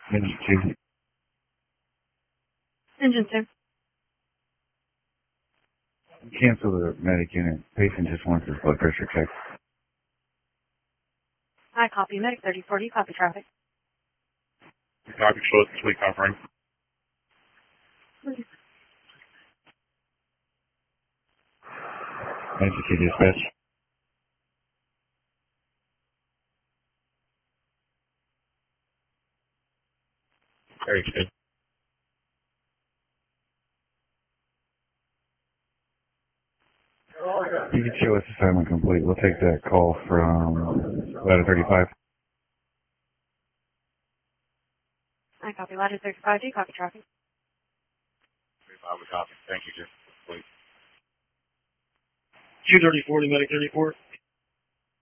Engine 2. Engine 2. Cancel the medic unit. Patient just wants his blood pressure checked. I copy. Medic 3040, copy traffic. Copy, show us complete covering. Engine 2 dispatch. Very good. You can show us assignment complete. We'll take that call from ladder 35. I copy. Ladder 35G, copy traffic. 35 with copy. Thank you, sir. Complete. 23040, medic 34.